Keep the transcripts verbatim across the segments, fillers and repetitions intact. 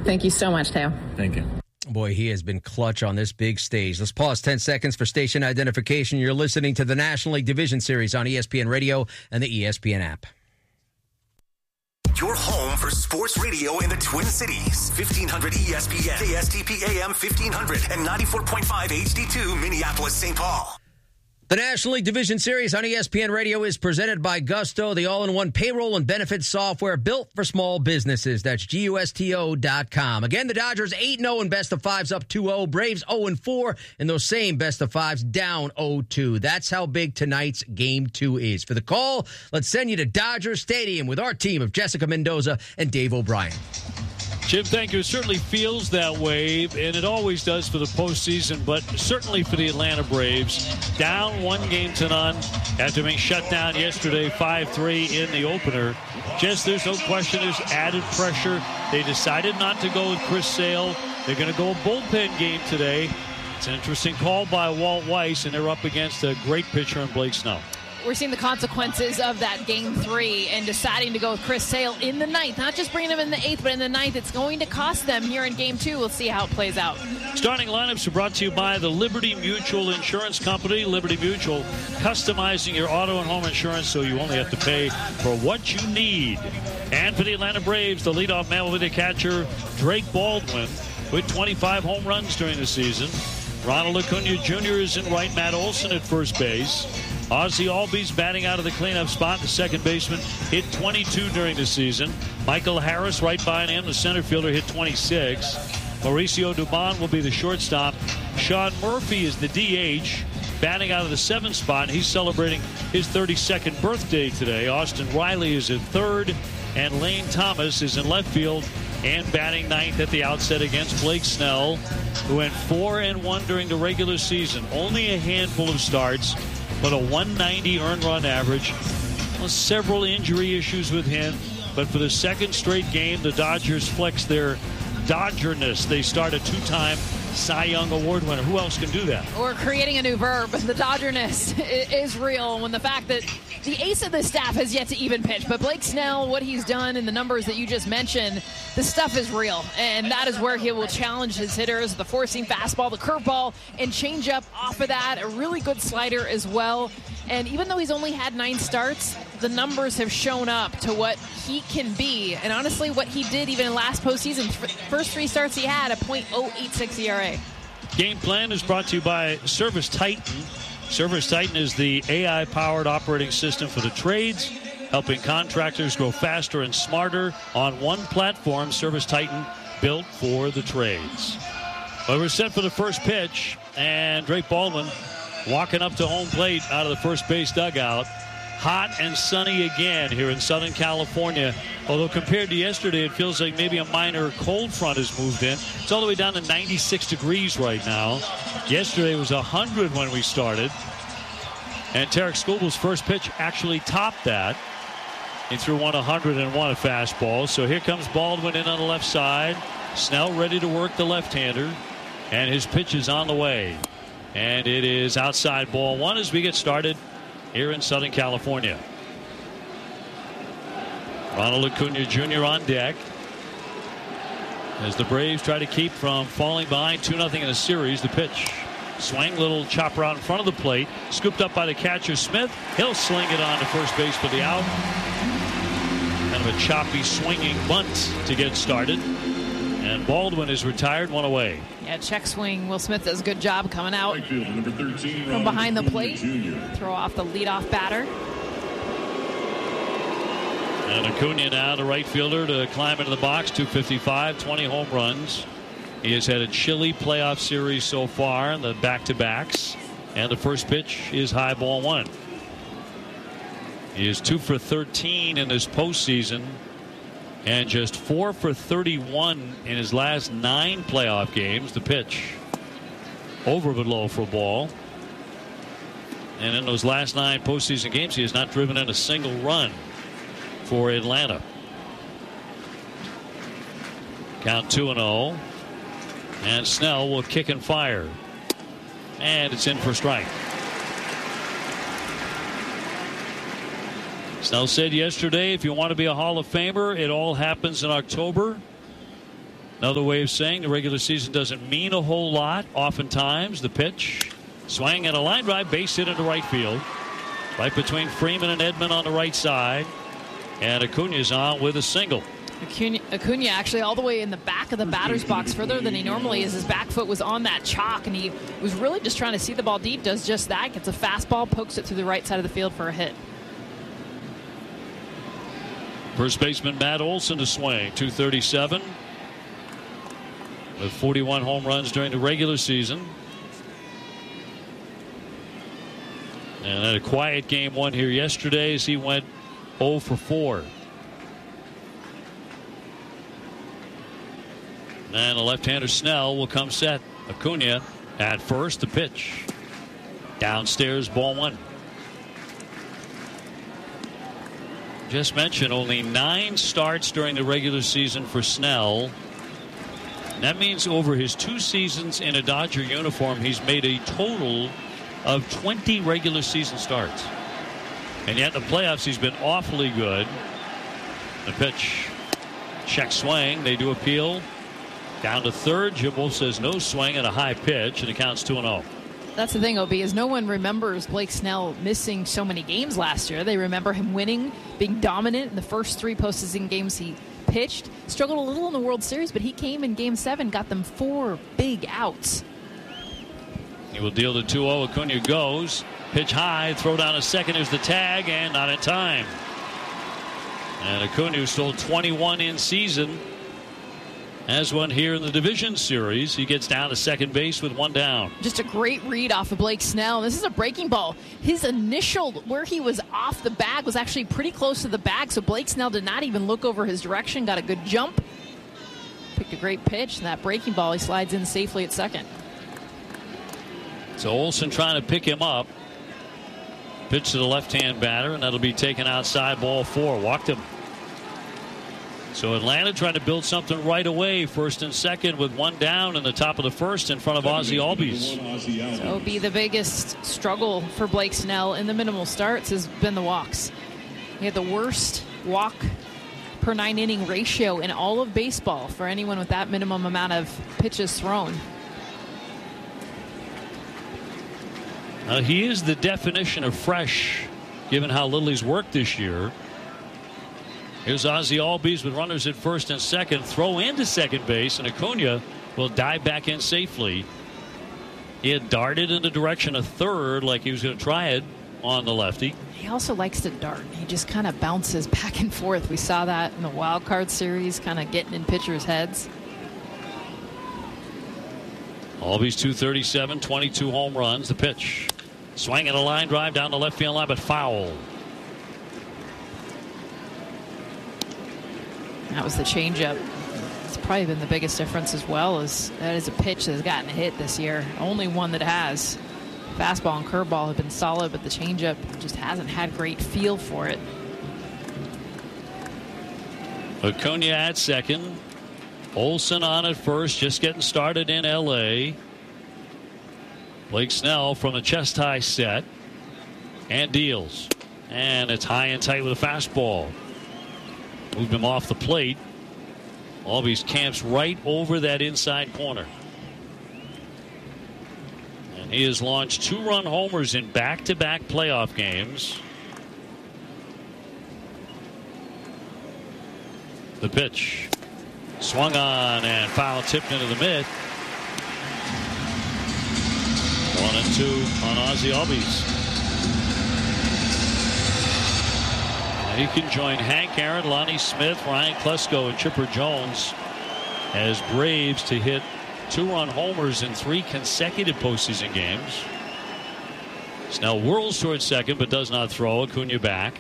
Thank you so much, Teo. Thank you. Boy, he has been clutch on this big stage. Let's pause ten seconds for station identification. You're listening to the National League Division Series on E S P N Radio and the E S P N app. Your home for sports radio in the Twin Cities. fifteen hundred E S P N, K S T P A M fifteen hundred, and ninety-four point five H D two Minneapolis, Saint Paul. The National League Division Series on E S P N Radio is presented by Gusto, the all-in-one payroll and benefits software built for small businesses. That's G U S T O dot com. Again, the Dodgers eight and oh in best of fives, up two oh. Braves oh and four in those same best of fives, down oh two. That's how big tonight's game two is. For the call, let's send you to Dodger Stadium with our team of Jessica Mendoza and Dave O'Brien. Jim, thank you. It certainly feels that way, and it always does for the postseason, but certainly for the Atlanta Braves. Down one game to none after being shut down yesterday, five three in the opener. Just, there's no question, there's added pressure. They decided not to go with Chris Sale. They're going to go a bullpen game today. It's an interesting call by Walt Weiss, and they're up against a great pitcher in Blake Snell. We're seeing the consequences of that game three and deciding to go with Chris Sale in the ninth. Not just bringing him in the eighth, but in the ninth. It's going to cost them here in game two. We'll see how it plays out. Starting lineups are brought to you by the Liberty Mutual Insurance Company. Liberty Mutual, customizing your auto and home insurance so you only have to pay for what you need. And for the Atlanta Braves, the leadoff man will be the catcher, Drake Baldwin, with twenty-five home runs during the season. Ronald Acuna Junior is in right, Matt Olson at first base. Ozzie Albies batting out of the cleanup spot. The second baseman hit twenty-two during the season. Michael Harris right behind him. The center fielder hit twenty-six. Mauricio Dubon will be the shortstop. Sean Murphy is the D H, batting out of the seventh spot. He's celebrating his thirty-second birthday today. Austin Riley is at third, and Lane Thomas is in left field and batting ninth at the outset against Blake Snell, who went four and one during the regular season. Only a handful of starts, but a one ninety earned run average. Well, several injury issues with him, but for the second straight game, the Dodgers flex their Dodgerness. They start a two-time Cy Young Award winner. Who else can do that? We're creating a new verb. The Dodgerness is real when the fact that the ace of the staff has yet to even pitch. But Blake Snell, what he's done and the numbers that you just mentioned, the stuff is real. And that is where he will challenge his hitters. The four-seam fastball, the curveball, and changeup off of that. A really good slider as well. And even though he's only had nine starts, the numbers have shown up to what he can be. And honestly, what he did even in last postseason, first three starts he had, a point oh eight six E R A. Game Plan is brought to you by Service Titan. Service Titan is the A I-powered operating system for the trades, helping contractors grow faster and smarter on one platform. Service Titan, built for the trades. Well, we're set for the first pitch, and Drake Baldwin walking up to home plate out of the first base dugout. Hot and sunny again here in Southern California. Although compared to yesterday, it feels like maybe a minor cold front has moved in. It's all the way down to ninety-six degrees right now. Yesterday was one hundred when we started. And Tarek Skubal's first pitch actually topped that. He threw one hundred and one a fastball. So here comes Baldwin in on the left side. Snell ready to work the left-hander. And his pitch is on the way. And it is outside ball one as we get started here in Southern California. Ronald Acuna Junior on deck as the Braves try to keep from falling behind two nothing in the series. The pitch. Swing, little chopper out in front of the plate. Scooped up by the catcher, Smith. He'll sling it on to first base for the out. Kind of a choppy, swinging bunt to get started. And Baldwin is retired, one away. Yeah, check swing. Will Smith does a good job coming out from behind the plate. Throw off the leadoff batter. And Acuna now, the right fielder, to climb into the box. two fifty-five, twenty home runs. He has had a chilly playoff series so far in the back-to-backs. And the first pitch is high ball one. He is two for thirteen in this postseason. And just four for thirty-one in his last nine playoff games. The pitch over but low for a ball. And in those last nine postseason games, he has not driven in a single run for Atlanta. Count two and oh. And Snell will kick and fire. And it's in for strike. Snell said yesterday, if you want to be a Hall of Famer, it all happens in October. Another way of saying the regular season doesn't mean a whole lot. Oftentimes, the pitch, swing and a line drive, base hit into right field. Right between Freeman and Edman on the right side. And Acuna's on with a single. Acuna, Acuna actually all the way in the back of the batter's box, further than he normally is. His back foot was on that chalk, and he was really just trying to see the ball deep. Does just that. Gets a fastball, pokes it through the right side of the field for a hit. First baseman Matt Olson to swing. two thirty-seven. With forty-one home runs during the regular season. And then a quiet game one here yesterday as he went oh for four. And the left-hander Snell will come set. Acuna at first, the pitch. Downstairs, ball one. Just mentioned only nine starts during the regular season for Snell. That means over his two seasons in a Dodger uniform, he's made a total of twenty regular season starts. And yet in the playoffs, he's been awfully good. The pitch. Check swing. They do appeal. Down to third. Jim Wolf says no swing and a high pitch, and it counts two and oh. That's the thing, O B, is no one remembers Blake Snell missing so many games last year. They remember him winning, being dominant in the first three postseason games he pitched. Struggled a little in the World Series, but he came in Game seven, got them four big outs. He will deal to two oh. Acuna goes. Pitch high, throw down a second. There's the tag, and not in time. And Acuna stole twenty-one in season. Has one here in the division series. He gets down to second base with one down. Just a great read off of Blake Snell. This is a breaking ball. His initial, where he was off the bag, was actually pretty close to the bag, so Blake Snell did not even look over his direction. Got a good jump. Picked a great pitch, and that breaking ball, he slides in safely at second. So Olson trying to pick him up. Pitch to the left-hand batter, and that'll be taken outside, ball four. Walked him. So Atlanta trying to build something right away, first and second with one down in the top of the first in front of Ozzie Albies. So be the biggest struggle for Blake Snell in the minimal starts has been the walks. He had the worst walk per nine inning ratio in all of baseball for anyone with that minimum amount of pitches thrown. Uh, he is the definition of fresh, given how little he's worked this year. Here's Ozzie Albies with runners at first and second. Throw into second base, and Acuna will dive back in safely. He had darted in the direction of third like he was going to try it on the lefty. He also likes to dart. He just kind of bounces back and forth. We saw that in the wild card series, kind of getting in pitchers' heads. Albies two thirty-seven, twenty-two home runs. The pitch. Swing and a line drive down the left field line, but foul. That was the changeup. It's probably been the biggest difference as well. As that is a pitch that has gotten hit this year. Only one that has. Fastball and curveball have been solid, but the changeup just hasn't had great feel for it. Acuna at second. Olson on at first, just getting started in L A. Blake Snell from the chest high set and deals. And it's high and tight with a fastball. Moved him off the plate. Albies camps right over that inside corner. And he has launched two-run homers in back-to-back playoff games. The pitch. Swung on and foul tipped into the mid. One and two on Ozzie Albies. He can join Hank Aaron, Lonnie Smith, Ryan Klesko, and Chipper Jones as Braves to hit two-run homers in three consecutive postseason games. Snell whirls towards second but does not throw. Acuna back.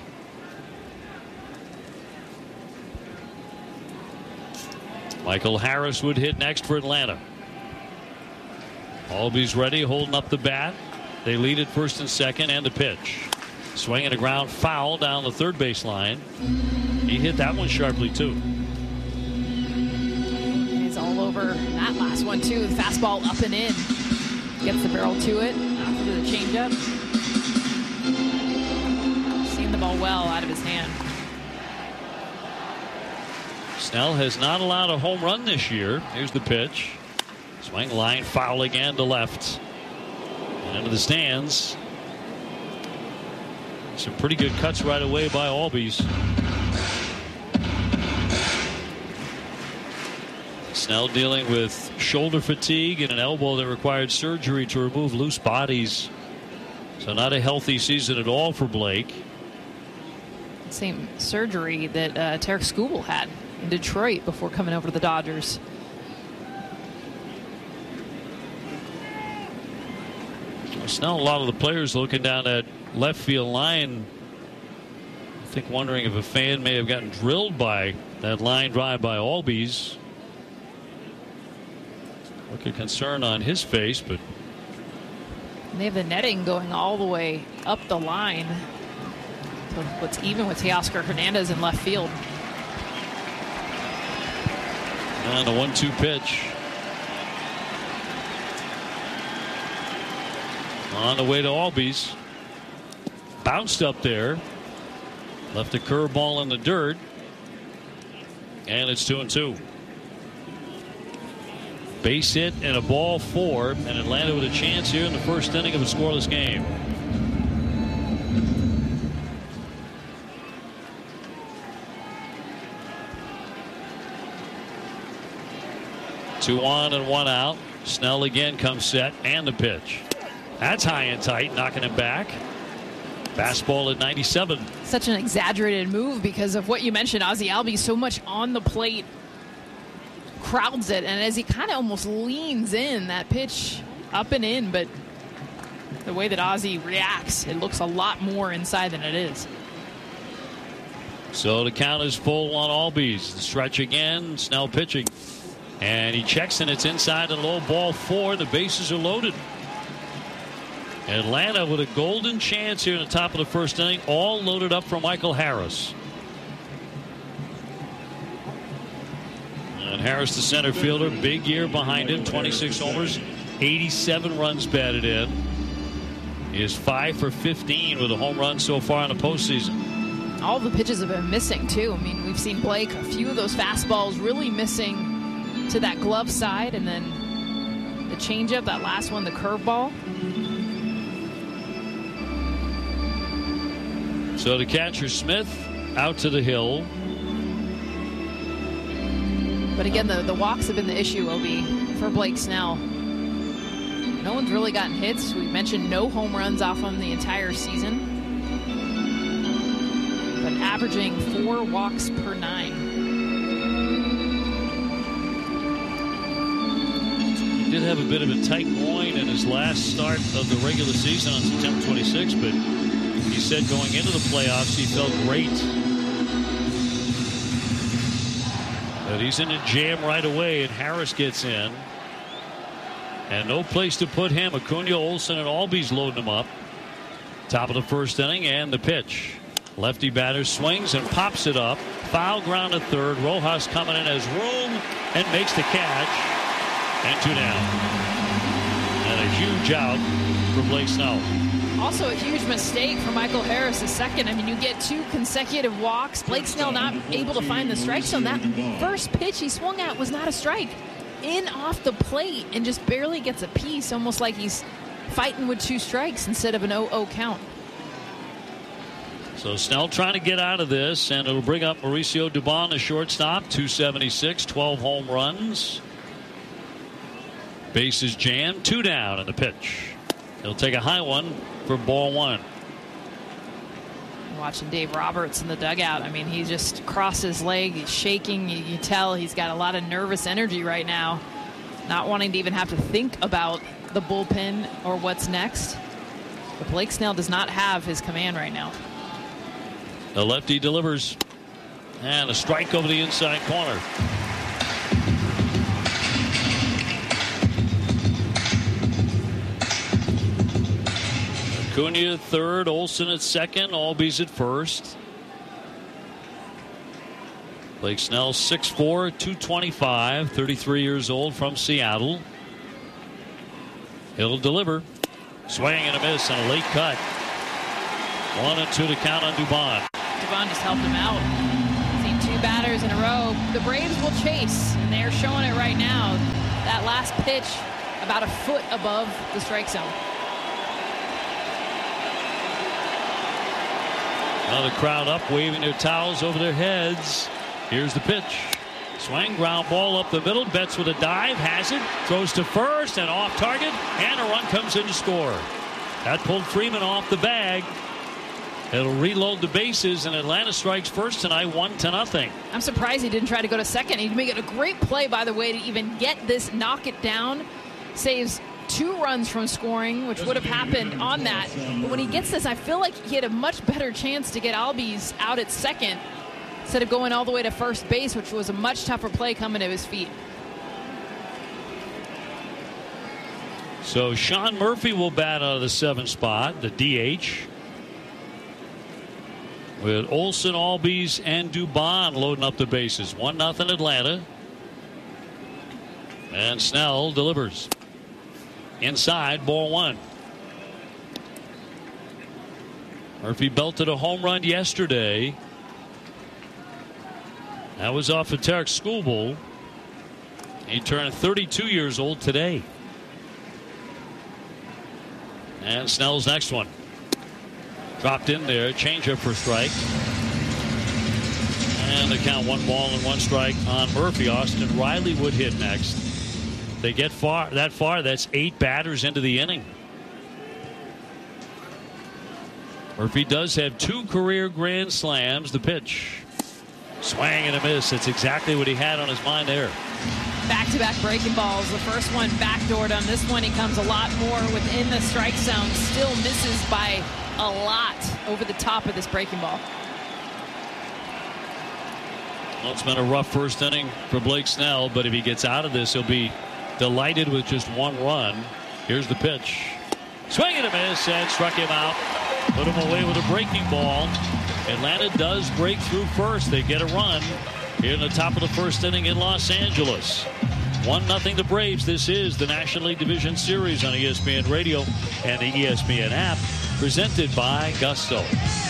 Michael Harris would hit next for Atlanta. Albies ready, holding up the bat. They lead at first and second, and the pitch. Swing and a ground foul down the third base line. He hit that one sharply, too. He's all over that last one, too. The fastball up and in. Gets the barrel to it after the changeup. Seeing the ball well out of his hand. Snell has not allowed a home run this year. Here's the pitch. Swing, line, foul again to left. And into the stands. Some pretty good cuts right away by Albies. Snell dealing with shoulder fatigue and an elbow that required surgery to remove loose bodies. So not a healthy season at all for Blake. Same surgery that uh, Tarek Skubal had in Detroit before coming over to the Dodgers. Well, Snell, a lot of the players looking down that left field line, I think wondering if a fan may have gotten drilled by that line drive by Albies. Look at concern on his face, but and they have the netting going all the way up the line. So what's even with Teoscar Hernandez in left field. And the one two pitch. On the way to Albies. Bounced up there. Left a curveball in the dirt. And it's two and two. Base hit and a ball four. And Atlanta with a chance here in the first inning of a scoreless game. Two on and one out. Snell again comes set and the pitch. That's high and tight, knocking him back. Fastball at ninety-seven. Such an exaggerated move because of what you mentioned. Ozzie Albies so much on the plate, crowds it, and as he kind of almost leans in, that pitch up and in, but the way that Ozzie reacts, it looks a lot more inside than it is. So the count is full on Albies. The stretch again. Snell pitching. And he checks and it's inside and low, ball four. The bases are loaded. Atlanta with a golden chance here in the top of the first inning, all loaded up for Michael Harris. And Harris, the center fielder, big year behind him, twenty-six homers, eighty-seven runs batted in. He is five for fifteen with a home run so far in the postseason. All the pitches have been missing too. I mean, we've seen Blake, a few of those fastballs really missing to that glove side, and then the changeup, that last one, the curveball. So the catcher Smith out to the hill. But again, the, the walks have been the issue, O B, for Blake Snell. No one's really gotten hits. We mentioned no home runs off him the entire season. But averaging four walks per nine. He did have a bit of a tight groin in his last start of the regular season on September twenty-sixth, but he said going into the playoffs he felt great. But he's in a jam right away, and Harris gets in. And no place to put him. Acuna, Olsen, and Albies loading him up. Top of the first inning, and the pitch. Lefty batter swings and pops it up. Foul ground to third. Rojas coming in as room and makes the catch. And two down. And a huge out for Blake Snell. Also a huge mistake for Michael Harris the second. I mean, you get two consecutive walks. Blake Snell not able to find the strike zone. That first pitch he swung at was not a strike. In off the plate and just barely gets a piece, almost like he's fighting with two strikes instead of an oh oh count. So Snell trying to get out of this, and it'll bring up Mauricio Dubon, the shortstop, two seventy-six, twelve home runs. Bases jammed, two down in the pitch. He'll take a high one for ball one. Watching Dave Roberts in the dugout. I mean, he just crossed his leg. He's shaking. You, you tell he's got a lot of nervous energy right now. Not wanting to even have to think about the bullpen or what's next. But Blake Snell does not have his command right now. The lefty delivers. And a strike over the inside corner. Acuna at third, Olsen at second, Albies at first. Blake Snell, six foot four, two twenty-five, thirty-three years old, from Seattle. He'll deliver. Swing and a miss and a late cut. One and two to count on Dubon. Dubon just helped him out. Seen two batters in a row. The Braves will chase, and they're showing it right now. That last pitch about a foot above the strike zone. Now the crowd up, waving their towels over their heads. Here's the pitch. Swing, ground ball up the middle. Betts with a dive, has it, throws to first and off target, and a run comes in to score. That pulled Freeman off the bag. It'll reload the bases, and Atlanta strikes first tonight, one to nothing. I'm surprised he didn't try to go to second. He'd make it a great play, by the way, to even get this, knock it down. Saves two runs from scoring, which would have happened on that. But when he gets this, I feel like he had a much better chance to get Albies out at second instead of going all the way to first base, which was a much tougher play coming to his feet. So Sean Murphy will bat out of the seventh spot, the D H. With Olsen, Albies, and Dubon loading up the bases. one nothing Atlanta. And Snell delivers. Inside, ball one. Murphy belted a home run yesterday. That was off of Tarek Skubal. He turned thirty-two years old today. And Snell's next one. Dropped in there, changeup for strike. And the count, one ball and one strike on Murphy. Austin Riley would hit next. They get far that far, that's eight batters into the inning. Murphy does have two career grand slams. The pitch. Swing and a miss. That's exactly what he had on his mind there. Back-to-back breaking balls. The first one backdoored. On this one, he comes a lot more within the strike zone. Still misses by a lot over the top of this breaking ball. Well, it's been a rough first inning for Blake Snell, but if he gets out of this, he'll be delighted with just one run. Here's the pitch. Swing and a miss, and struck him out. Put him away with a breaking ball. Atlanta does break through first. They get a run here in the top of the first inning in Los Angeles. one nothing the Braves. This is the National League Division Series on E S P N Radio and the E S P N app, presented by Gusto.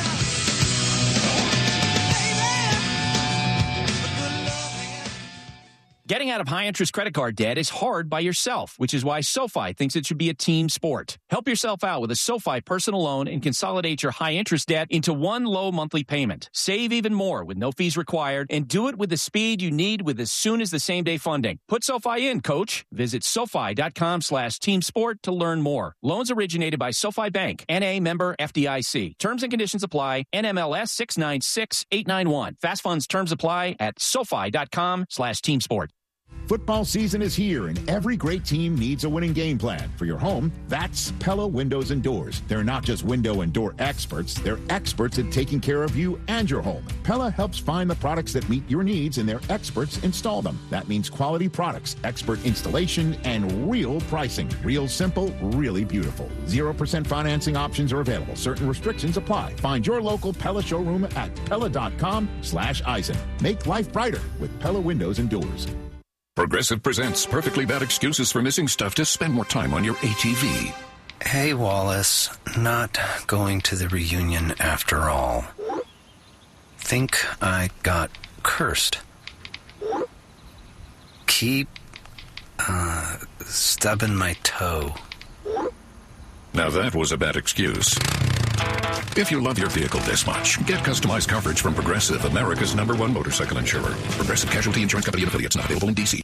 Getting out of high-interest credit card debt is hard by yourself, which is why SoFi thinks it should be a team sport. Help yourself out with a SoFi personal loan and consolidate your high-interest debt into one low monthly payment. Save even more with no fees required, and do it with the speed you need with as soon as the same-day funding. Put SoFi in, coach. Visit SoFi.com slash team sport to learn more. Loans originated by SoFi Bank, N A member F D I C. Terms and conditions apply. N M L S six nine six eight nine one. Fast funds terms apply at SoFi.com slash team sport. Football season is here, and every great team needs a winning game plan. For your home, that's Pella Windows and Doors. They're not just window and door experts, they're experts at taking care of you and your home. Pella helps find the products that meet your needs, and their experts install them. That means quality products, expert installation, and real pricing. Real simple, really beautiful. zero percent financing options are available. Certain restrictions apply. Find your local Pella showroom at Pella.com slash Eisen. Make life brighter with Pella Windows and Doors. Progressive presents perfectly bad excuses for missing stuff to spend more time on your A T V. Hey, Wallace, not going to the reunion after all. Think I got cursed. Keep, uh, stubbing my toe. Now that was a bad excuse. If you love your vehicle this much, get customized coverage from Progressive, America's number one motorcycle insurer. Progressive Casualty Insurance Company and affiliates, not available in D C.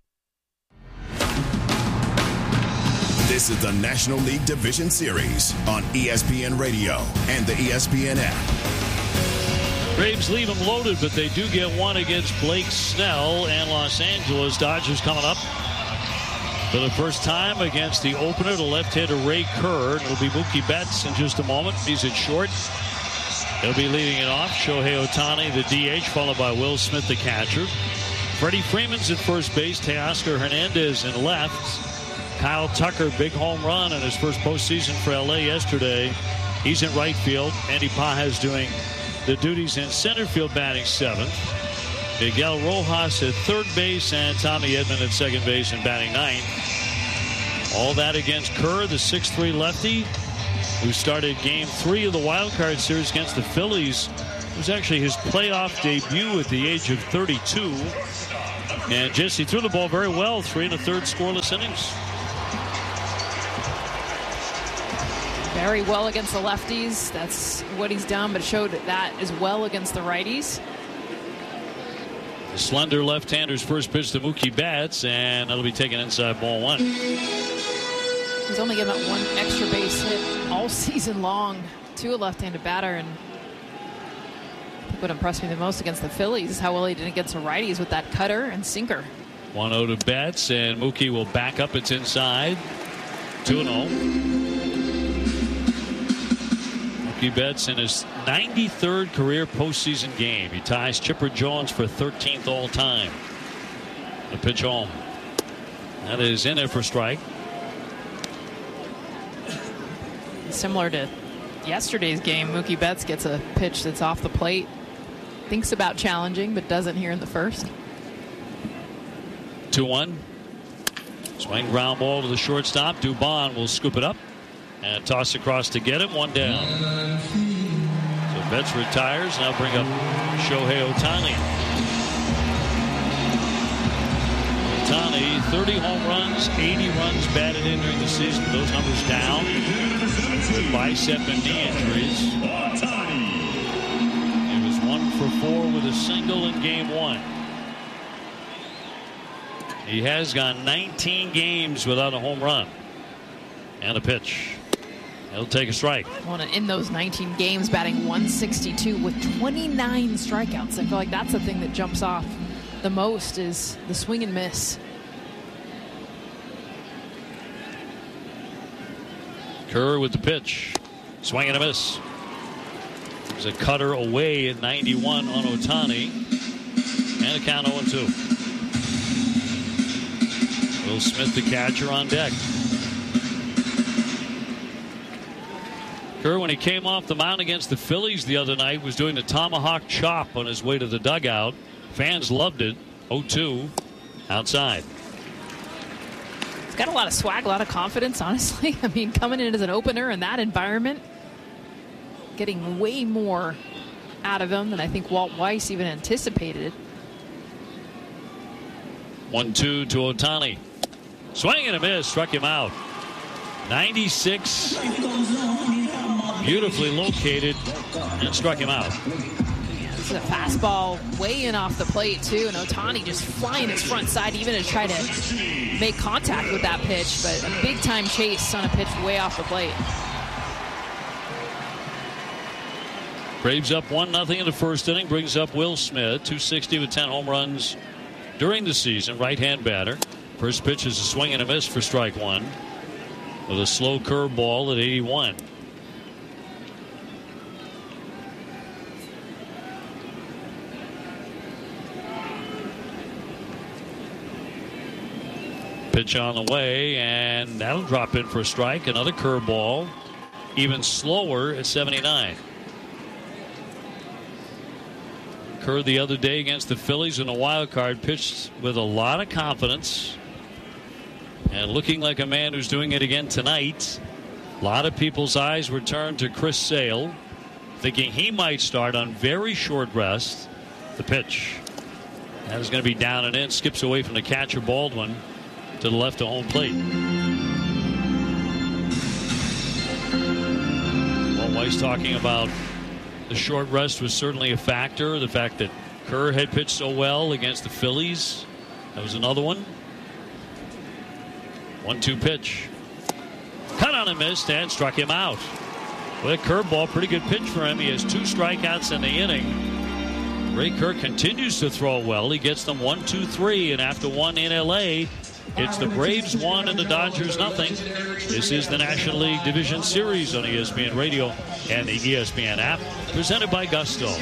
This is the National League Division Series on E S P N Radio and the E S P N app. Braves leave them loaded, but they do get one against Blake Snell and Los Angeles. Dodgers coming up for the first time against the opener, the left-hander Ray Kerr. It'll be Mookie Betts in just a moment. He's at short. He'll be leading it off. Shohei Ohtani, the D H, followed by Will Smith, the catcher. Freddie Freeman's at first base. Teoscar Hernandez in left. Kyle Tucker, big home run in his first postseason for L A yesterday. He's in right field. Andy Pages doing the duties in center field, batting seventh. Miguel Rojas at third base, and Tommy Edman at second base and batting ninth. All that against Kerr, the six three lefty, who started game three of the wild card series against the Phillies was actually his playoff debut at the age of thirty-two. And Jesse threw the ball very well, three and a third scoreless innings. Very well against the lefties. That's what he's done, but showed that as well against the righties. The slender left-hander's first pitch to Mookie Betts, and that'll be taken inside ball one. He's only given up one extra base hit all season long to a left-handed batter, and what impressed me the most against the Phillies is how well he did against the righties with that cutter and sinker. one oh to Betts, and Mookie will back up. It's inside. two and oh. Mookie Betts in his ninety-third career postseason game. He ties Chipper Jones for thirteenth all time. The pitch home. That is in there for strike. Similar to yesterday's game, Mookie Betts gets a pitch that's off the plate. Thinks about challenging, but doesn't here in the first. two one. Swing ground ball to the shortstop. Dubon will scoop it up and toss across to get him. One down. So Betts retires. Now bring up Shohei Ohtani. Ohtani, thirty home runs, eighty runs batted in during the season. Those numbers down with bicep and knee injuries. He was one for four with a single in game one. He has gone nineteen games without a home run. And a pitch. He'll take a strike. Well, in those nineteen games, batting one sixty-two with twenty-nine strikeouts. I feel like that's the thing that jumps off the most is the swing and miss. Kerr with the pitch. Swing and a miss. There's a cutter away at ninety-one on Ohtani. And a count oh and two. Will Smith, the catcher, on deck. Kerr, when he came off the mound against the Phillies the other night, was doing the tomahawk chop on his way to the dugout. Fans loved it. oh two outside. He's got a lot of swag, a lot of confidence, honestly. I mean, coming in as an opener in that environment, getting way more out of him than I think Walt Weiss even anticipated. one two to Ohtani. Swing and a miss. Struck him out. ninety-six. Beautifully located and struck him out. This is a fastball way in off the plate, too. And Ohtani just flying his front side even to try to make contact with that pitch. But a big-time chase on a pitch way off the plate. Braves up one nothing in the first inning. Brings up Will Smith. two sixty with ten home runs during the season. Right-hand batter. First pitch is a swing and a miss for strike one. With a slow curveball at eighty-one. Pitch on the way, and that'll drop in for a strike. Another curveball, even slower at seventy-nine. Kerr the other day against the Phillies in a wild card pitched with a lot of confidence and looking like a man who's doing it again tonight. A lot of people's eyes were turned to Chris Sale, thinking he might start on very short rest. The pitch. That is going to be down and in. Skips away from the catcher Baldwin to the left of home plate. Walt Weiss talking about the short rest was certainly a factor. The fact that Kerr had pitched so well against the Phillies. That was another one. one two pitch. Cut on and missed and struck him out. With a curveball, pretty good pitch for him. He has two strikeouts in the inning. Ray Kerr continues to throw well. He gets them one, two, three, and after one in L A, it's the Braves one and the Dodgers nothing. This is the National League Division Series on E S P N Radio and the E S P N app, presented by Gusto.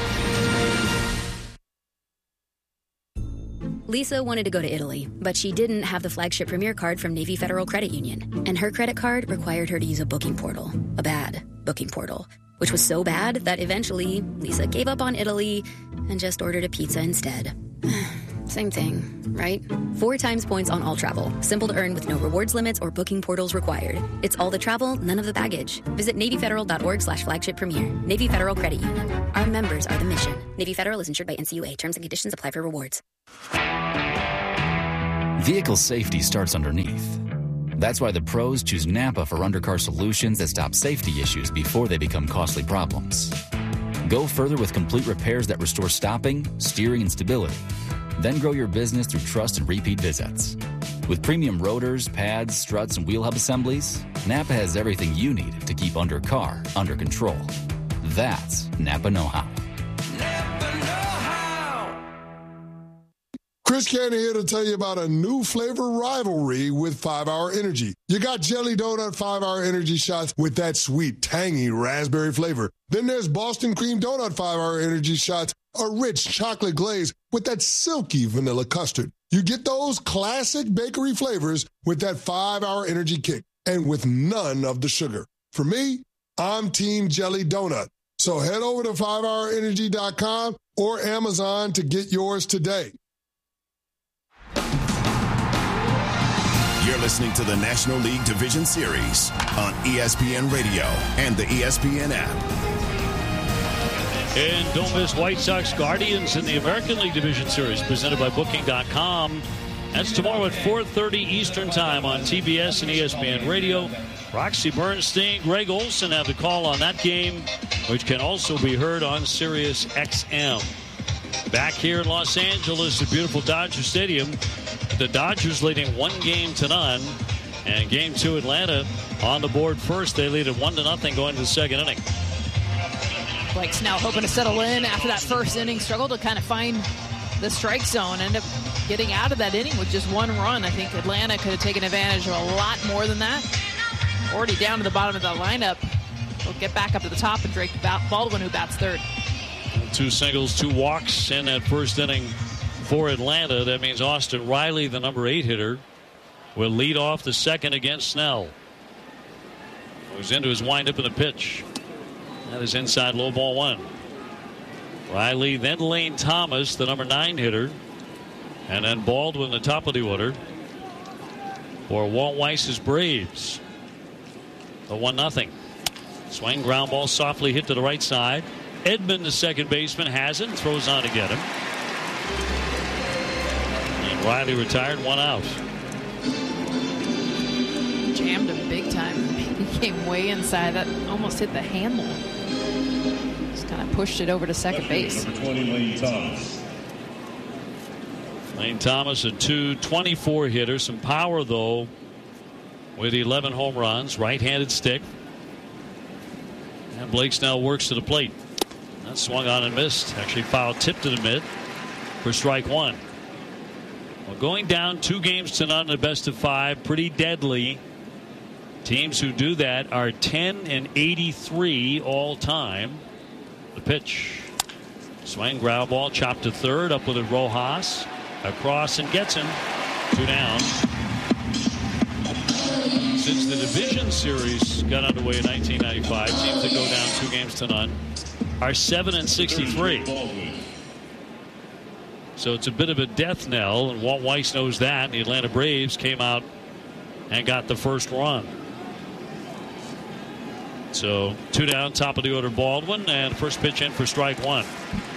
Lisa wanted to go to Italy, but she didn't have the flagship Premier card from Navy Federal Credit Union. And her credit card required her to use a booking portal, a bad booking portal, which was so bad that eventually Lisa gave up on Italy and just ordered a pizza instead. Same thing, right? Four times points on all travel. Simple to earn with no rewards limits or booking portals required. It's all the travel, none of the baggage. Visit NavyFederal.org slash flagship premier. Navy Federal Credit Union. Our members are the mission. Navy Federal is insured by N C U A. Terms and conditions apply for rewards. Vehicle safety starts underneath. That's why the pros choose Napa for undercar solutions that stop safety issues before they become costly problems. Go further with complete repairs that restore stopping, steering, and stability. Then grow your business through trust and repeat visits. With premium rotors, pads, struts, and wheel hub assemblies, Napa has everything you need to keep undercar under control. That's Napa know-how. Chris Cannon here to tell you about a new flavor rivalry with five hour Energy. You got Jelly Donut five hour Energy shots with that sweet, tangy raspberry flavor. Then there's Boston Cream Donut five hour Energy shots, a rich chocolate glaze with that silky vanilla custard. You get those classic bakery flavors with that five hour Energy kick and with none of the sugar. For me, I'm Team Jelly Donut. So head over to five hour energy dot com or Amazon to get yours today. You're listening to the National League Division Series on E S P N Radio and the E S P N app. And don't miss White Sox Guardians in the American League Division Series presented by Booking dot com. That's tomorrow at four thirty Eastern Time on T B S and E S P N Radio. Roxy Bernstein, Greg Olson have the call on that game, which can also be heard on Sirius X M. Back here in Los Angeles at beautiful Dodger Stadium, the Dodgers leading one game to none. And game two, Atlanta on the board first. They lead at one to nothing going to the second inning. Blake Snell hoping to settle in after that first inning. Struggled to kind of find the strike zone. Ended up getting out of that inning with just one run. I think Atlanta could have taken advantage of a lot more than that. Already down to the bottom of the lineup. We'll get back up to the top and Drake Baldwin, who bats third. Two singles, two walks in that first inning for Atlanta. That means Austin Riley, the number eight hitter, will lead off the second against Snell. Goes into his windup in the pitch. That is inside, low ball one. Riley, then Lane Thomas, the number nine hitter, and then Baldwin, the top of the order for Walt Weiss's Braves. The one nothing. Swing, ground ball softly hit to the right side. Edman, the second baseman, has it and throws on to get him. And Riley retired, one out. Jammed him big time. He came way inside. That almost hit the handle. Just kind of pushed it over to second base. Number twenty, Lane Thomas. Lane Thomas, a two twenty-four hitter. Some power, though, with eleven home runs. Right-handed stick. And Blake Snell works to the plate. That swung on and missed. Actually foul tipped to the mid for strike one. Well, going down two games to none in the best of five, pretty deadly. Teams who do that are ten and eighty-three all time. The pitch. Swing, ground ball, chopped to third, up with it Rojas. Across and gets him. Two down. Since the division series got underway in nineteen ninety-five, teams that go down two games to none are seven and sixty-three. So it's a bit of a death knell, and Walt Weiss knows that. The Atlanta Braves came out and got the first run. So two down, top of the order Baldwin, and first pitch in for strike one.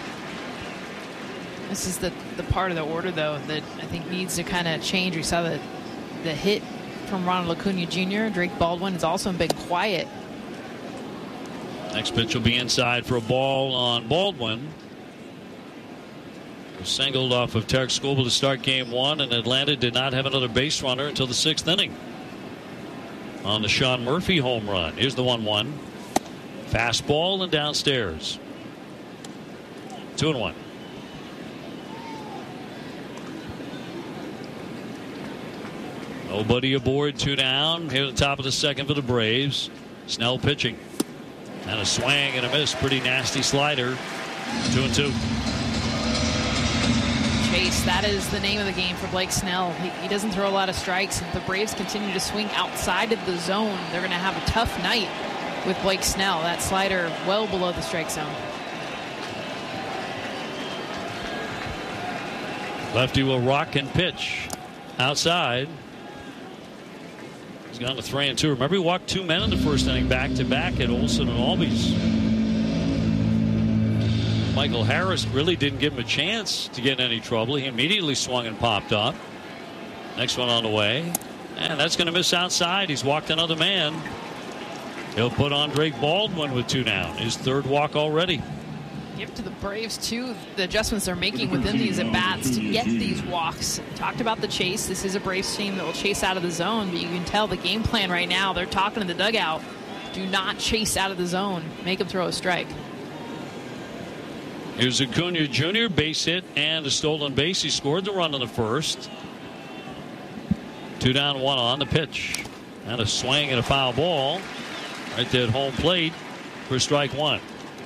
This is the, the part of the order, though, that I think needs to kind of change. We saw the, the hit from Ronald Acuna Junior Drake Baldwin has also been quiet. Next pitch will be inside for a ball on Baldwin. Singled off of Tarek Skubal to start game one, and Atlanta did not have another base runner until the sixth inning on the Sean Murphy home run. Here's the one one. Fastball and downstairs. Two and one. Nobody aboard, two down. Here at the top of the second for the Braves. Snell pitching. And a swing and a miss. Pretty nasty slider. Two and two. Chase, that is the name of the game for Blake Snell. He, he doesn't throw a lot of strikes. If the Braves continue to swing outside of the zone, they're going to have a tough night with Blake Snell. That slider well below the strike zone. Lefty will rock and pitch outside. He's gone to three and two. Remember, he walked two men in the first inning back to back at Olsen and Albies. Michael Harris really didn't give him a chance to get in any trouble. He immediately swung and popped up. Next one on the way. And that's going to miss outside. He's walked another man. He'll put on Drake Baldwin with two down. His third walk already. Give to the Braves, too, the adjustments they're making within these at-bats to get these walks. Talked about the chase. This is a Braves team that will chase out of the zone, but you can tell the game plan right now. They're talking to the dugout. Do not chase out of the zone. Make them throw a strike. Here's Acuna Junior, base hit and a stolen base. He scored the run in the first. Two down, one on the pitch. And a swing and a foul ball right there at home plate for strike one.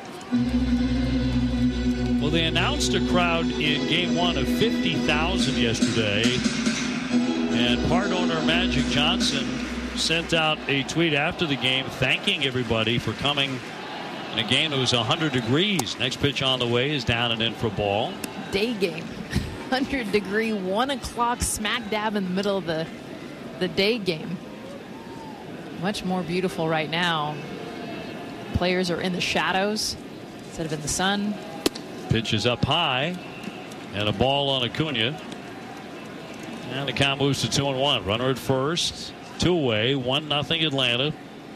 Well, they announced a crowd in game one of fifty thousand yesterday. And part owner Magic Johnson sent out a tweet after the game thanking everybody for coming in a game that was one hundred degrees. Next pitch on the way is down and in for ball. Day game. one hundred degree, one o'clock, smack dab in the middle of the, the day game. Much more beautiful right now. Players are in the shadows instead of in the sun. Pitch is up high. And a ball on Acuna. And the count moves to two and one. Runner at first. Two away. One nothing Atlanta.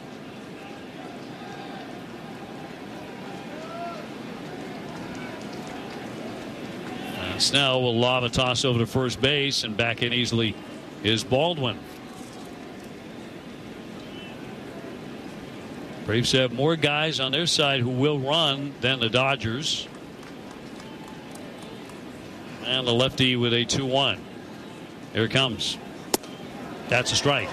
And Snell will lob a toss over to first base, and back in easily is Baldwin. Braves have more guys on their side who will run than the Dodgers. And the lefty with a two one. Here it comes. That's a strike.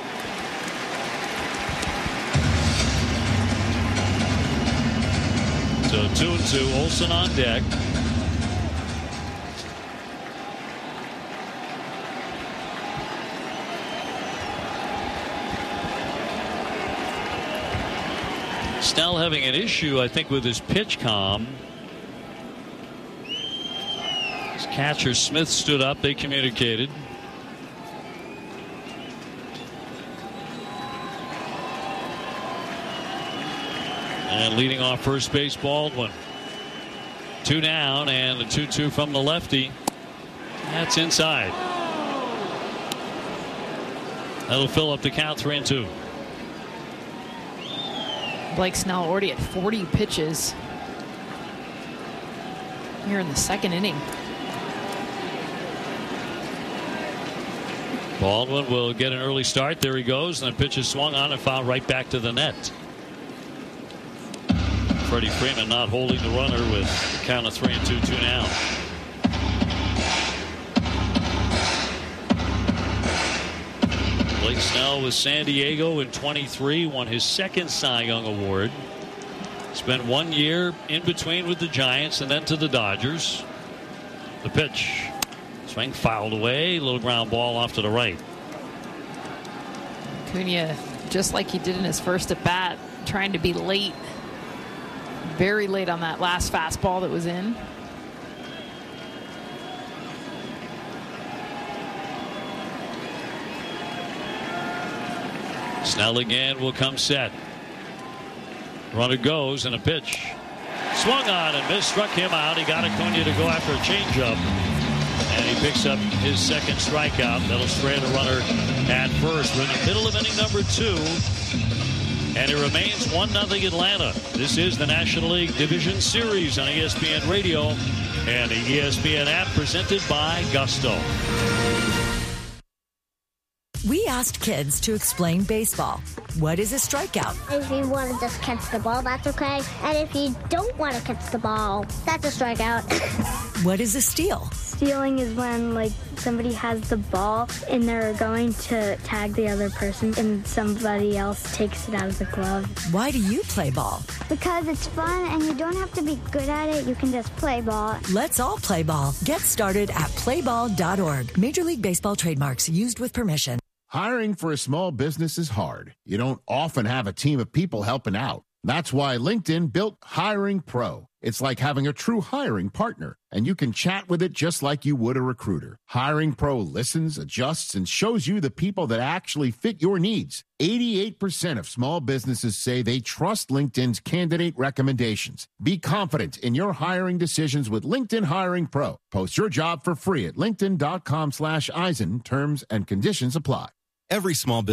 So two and two. Olsen on deck. Snell having an issue, I think, with his pitch comm. His catcher Smith stood up. They communicated. And leading off first base, Baldwin. Two down and a two two from the lefty. That's inside. That'll fill up the count, three and two. Blake Snell already at forty pitches here in the second inning. Baldwin will get an early start. There he goes. And the pitch is swung on and fouled right back to the net. Freddie Freeman not holding the runner with a count of three and two, two now. Blake Snell with San Diego in twenty-three, won his second Cy Young Award. Spent one year in between with the Giants and then to the Dodgers. The pitch. Swing fouled away. Little ground ball off to the right. Acuna, just like he did in his first at bat, trying to be late. Very late on that last fastball that was in. Snell again will come set. Runner goes and a pitch. Swung on and missed, struck him out. He got Acuna to go after a changeup. And he picks up his second strikeout. That'll strand a runner at first. We're in the middle of inning number two. And it remains one nothing Atlanta. This is the National League Division Series on E S P N Radio and the E S P N app, presented by Gusto. We asked kids to explain baseball. What is a strikeout? If you want to just catch the ball, that's okay. And if you don't want to catch the ball, that's a strikeout. What is a steal? Stealing is when, like, somebody has the ball and they're going to tag the other person and somebody else takes it out of the glove. Why do you play ball? Because it's fun and you don't have to be good at it. You can just play ball. Let's all play ball. Get started at play ball dot org. Major League Baseball trademarks used with permission. Hiring for a small business is hard. You don't often have a team of people helping out. That's why LinkedIn built Hiring Pro. It's like having a true hiring partner, and you can chat with it just like you would a recruiter. Hiring Pro listens, adjusts, and shows you the people that actually fit your needs. eighty-eight percent of small businesses say they trust LinkedIn's candidate recommendations. Be confident in your hiring decisions with LinkedIn Hiring Pro. Post your job for free at linkedin.com slash Eisen. Terms and conditions apply. Every small business